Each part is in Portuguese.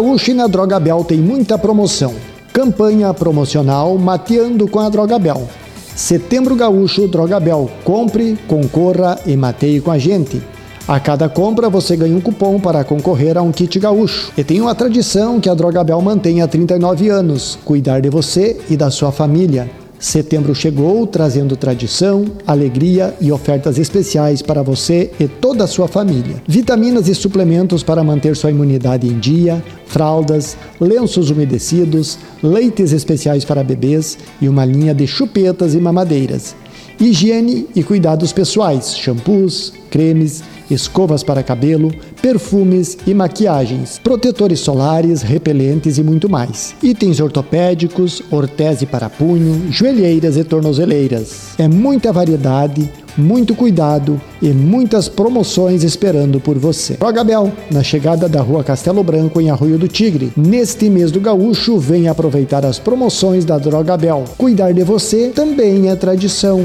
Gaúcho e na Drogabel tem muita promoção. Campanha promocional Mateando com a Drogabel. Setembro Gaúcho Drogabel. Compre, concorra e mateie com a gente. A cada compra você ganha um cupom para concorrer a um kit gaúcho. E tem uma tradição que a Drogabel mantém há 39 anos: cuidar de você e da sua família. Setembro chegou trazendo tradição, alegria e ofertas especiais para você e toda a sua família. Vitaminas e suplementos para manter sua imunidade em dia, fraldas, lenços umedecidos, leites especiais para bebês e uma linha de chupetas e mamadeiras. Higiene e cuidados pessoais, shampoos, cremes, escovas para cabelo, perfumes e maquiagens, protetores solares, repelentes e muito mais. Itens ortopédicos, ortese para punho, joelheiras e tornozeleiras. É muita variedade, muito cuidado e muitas promoções esperando por você. Drogabel, na chegada da Rua Castelo Branco, em Arroio do Tigre. Neste mês do Gaúcho, venha aproveitar as promoções da Drogabel. Cuidar de você também é tradição.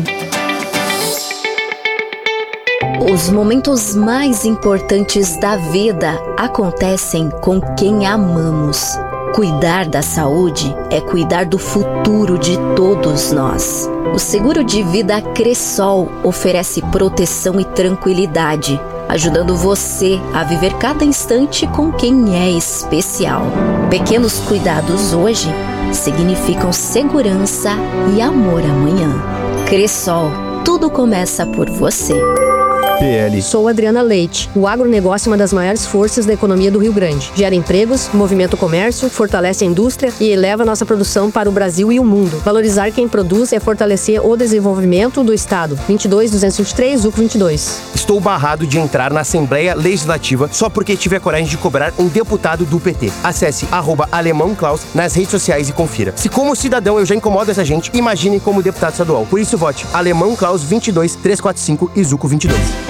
Os momentos mais importantes da vida acontecem com quem amamos. Cuidar da saúde é cuidar do futuro de todos nós. O seguro de vida Cressol oferece proteção e tranquilidade, ajudando você a viver cada instante com quem é especial. Pequenos cuidados hoje significam segurança e amor amanhã. Cressol, tudo começa por você. PL. Sou Adriana Leite. O agronegócio é uma das maiores forças da economia do Rio Grande. Gera empregos, movimenta o comércio, fortalece a indústria e eleva a nossa produção para o Brasil e o mundo. Valorizar quem produz é fortalecer o desenvolvimento do Estado. 22.223, UCO 22. Estou barrado de entrar na Assembleia Legislativa só porque tive a coragem de cobrar um deputado do PT. Acesse @alemãoclaus nas redes sociais e confira. Se como cidadão eu já incomodo essa gente, imagine como deputado estadual. Por isso vote Alemão Claus 22345 e Zuco 22.